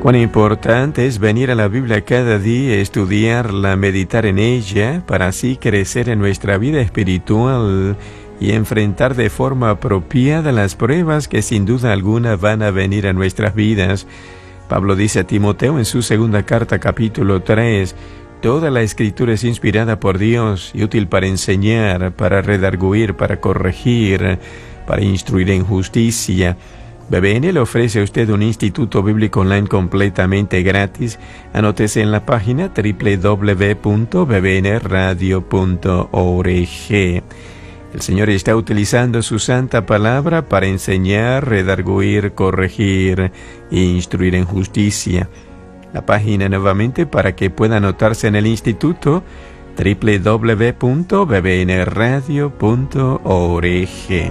Cuán importante es venir a la Biblia cada día, estudiarla, meditar en ella, para así crecer en nuestra vida espiritual y enfrentar de forma apropiada las pruebas que sin duda alguna van a venir a nuestras vidas. Pablo dice a Timoteo en su segunda carta, capítulo 3, toda la Escritura es inspirada por Dios y útil para enseñar, para redarguir, para corregir, para instruir en justicia. BBN le ofrece a usted un instituto bíblico online completamente gratis. Anótese en la página www.bbnradio.org. El Señor está utilizando su santa palabra para enseñar, redarguir, corregir e instruir en justicia. La página nuevamente para que pueda anotarse en el instituto, www.bbnradio.org.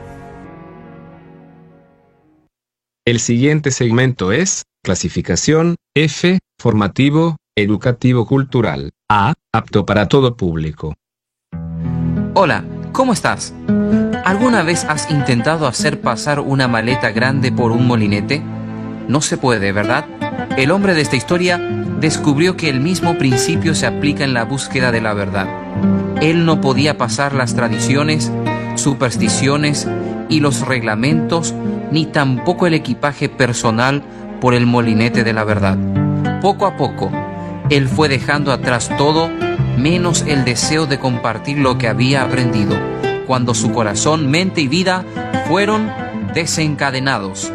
El siguiente segmento es clasificación F, formativo, educativo cultural. A, apto para todo público. Hola, ¿cómo estás? ¿Alguna vez has intentado hacer pasar una maleta grande por un molinete? No se puede, ¿verdad? El hombre de esta historia descubrió que el mismo principio se aplica en la búsqueda de la verdad. Él no podía pasar las tradiciones, supersticiones y los reglamentos, ni tampoco el equipaje personal por el molinete de la verdad. Poco a poco, él fue dejando atrás todo, menos el deseo de compartir lo que había aprendido, cuando su corazón, mente y vida fueron desencadenados.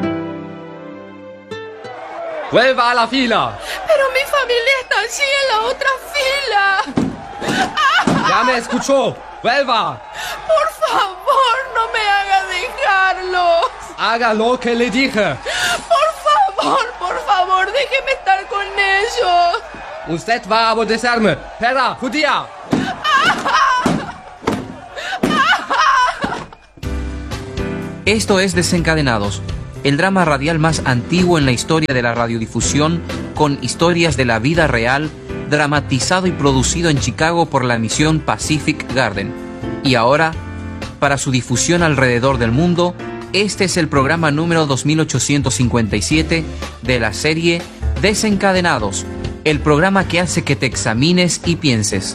¡Vuelva a la fila! Pero mi familia está allí en la otra fila. ¡Ya me escuchó! ¡Vuelva! Por favor, no me haga dejarlos. ¡Haga lo que le dije! Por favor, déjeme estar con ellos. Usted va a obedecerme. ¡Perra, judía! Esto es Desencadenados, el drama radial más antiguo en la historia de la radiodifusión, con historias de la vida real, dramatizado y producido en Chicago por la misión Pacific Garden. Y ahora, para su difusión alrededor del mundo, este es el programa número 2857 de la serie Desencadenados, el programa que hace que te examines y pienses.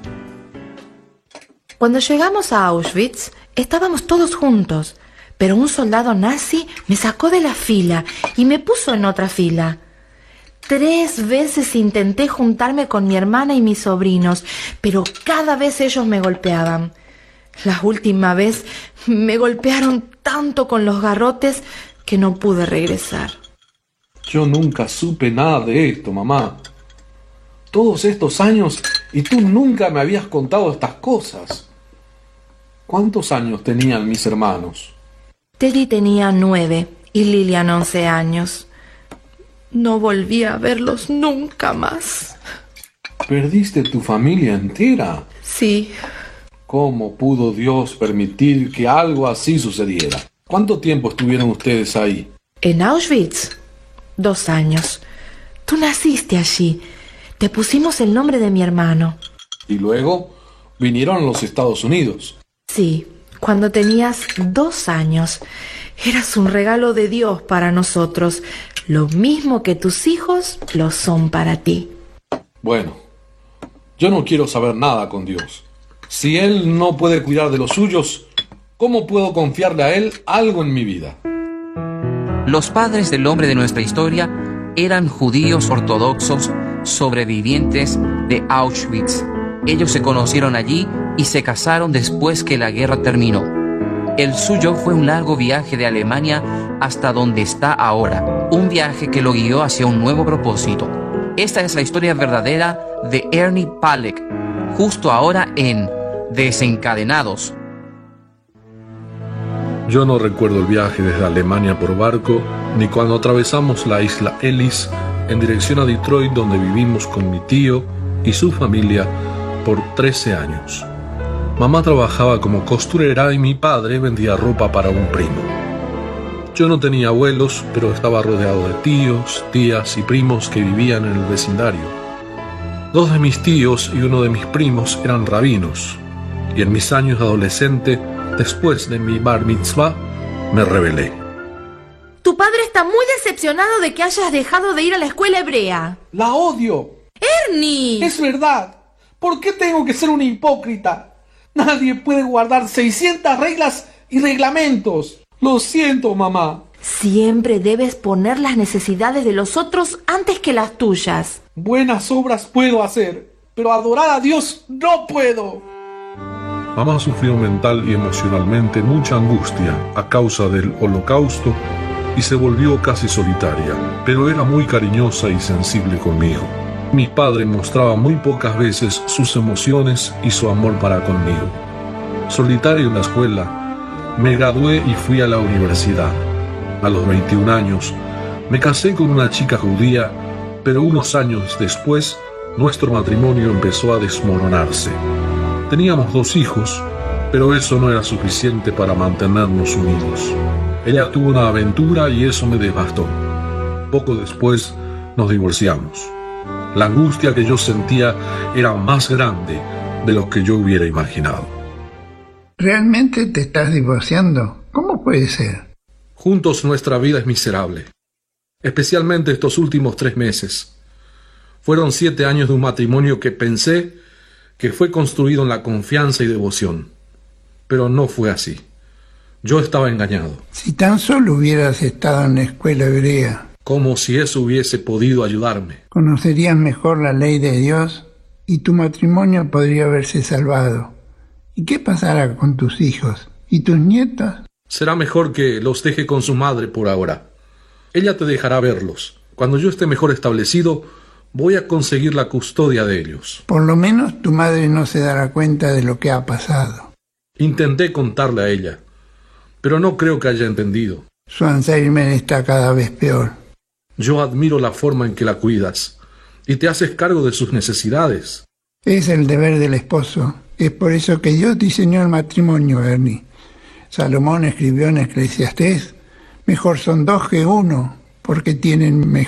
Cuando llegamos a Auschwitz, estábamos todos juntos, pero un soldado nazi me sacó de la fila y me puso en otra fila. 3 veces intenté juntarme con mi hermana y mis sobrinos, pero cada vez ellos me golpeaban. La última vez me golpearon tanto con los garrotes que no pude regresar. Yo nunca supe nada de esto, mamá. Todos estos años y tú nunca me habías contado estas cosas. ¿Cuántos años tenían mis hermanos? Teddy tenía 9 y Lilian 11 años. No volví a verlos nunca más. ¿Perdiste tu familia entera? Sí. ¿Cómo pudo Dios permitir que algo así sucediera? ¿Cuánto tiempo estuvieron ustedes ahí? ¿En Auschwitz? 2 años. Tú naciste allí. Te pusimos el nombre de mi hermano. ¿Y luego vinieron a los Estados Unidos? Sí, cuando tenías 2 años. Eras un regalo de Dios para nosotros, lo mismo que tus hijos lo son para ti. Bueno, yo no quiero saber nada con Dios. Si Él no puede cuidar de los suyos, ¿cómo puedo confiarle a Él algo en mi vida? Los padres del hombre de nuestra historia eran judíos ortodoxos sobrevivientes de Auschwitz. Ellos se conocieron allí y se casaron después que la guerra terminó. El suyo fue un largo viaje de Alemania hasta donde está ahora, un viaje que lo guió hacia un nuevo propósito. Esta es la historia verdadera de Ernie Palek, justo ahora en Desencadenados. Yo no recuerdo el viaje desde Alemania por barco, ni cuando atravesamos la isla Ellis en dirección a Detroit, donde vivimos con mi tío y su familia por 13 años. Mamá trabajaba como costurera y mi padre vendía ropa para un primo. Yo no tenía abuelos, pero estaba rodeado de tíos, tías y primos que vivían en el vecindario. 2 de mis tíos y uno de mis primos eran rabinos, y en mis años de adolescente, después de mi bar mitzvah, me rebelé. tu padre está muy decepcionado de que hayas dejado de ir a la escuela hebrea. La odio. ¡Ernie! Es verdad. ¿Por qué tengo que ser un hipócrita? Nadie puede guardar 600 reglas y reglamentos. Lo siento, mamá. Siempre debes poner las necesidades de los otros antes que las tuyas. Buenas obras puedo hacer, pero adorar a Dios no puedo. Mamá sufrió mental y emocionalmente mucha angustia a causa del Holocausto y se volvió casi solitaria, pero era muy cariñosa y sensible conmigo. Mi padre mostraba muy pocas veces sus emociones y su amor para conmigo. Solitario en la escuela, me gradué y fui a la universidad. A los 21 años, me casé con una chica judía, pero unos años después, nuestro matrimonio empezó a desmoronarse. Teníamos 2 hijos, pero eso no era suficiente para mantenernos unidos. Ella tuvo una aventura y eso me devastó. Poco después nos divorciamos. La angustia que yo sentía era más grande de lo que yo hubiera imaginado. ¿Realmente te estás divorciando? ¿Cómo puede ser? Juntos nuestra vida es miserable, especialmente estos últimos 3 meses. Fueron 7 años de un matrimonio que pensé que fue construido en la confianza y devoción, pero no fue así. Yo estaba engañado. Si tan solo hubieras estado en la escuela hebrea, como si eso hubiese podido ayudarme. Conocerías mejor la ley de Dios y tu matrimonio podría haberse salvado. ¿Y qué pasará con tus hijos y tus nietos? Será mejor que los deje con su madre por ahora. Ella te dejará verlos. Cuando yo esté mejor establecido, voy a conseguir la custodia de ellos. Por lo menos tu madre no se dará cuenta de lo que ha pasado. Intenté contarle a ella, pero no creo que haya entendido. Su Alzheimer está cada vez peor. Yo admiro la forma en que la cuidas y te haces cargo de sus necesidades. Es el deber del esposo. Es por eso que Dios diseñó el matrimonio, Ernie. Salomón escribió en Eclesiastés: mejor son 2 que 1, porque tienen mejor